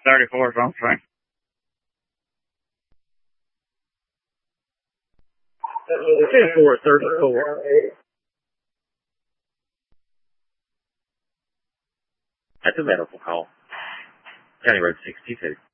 34 something. It's 434. That's a medical call. County Road 62.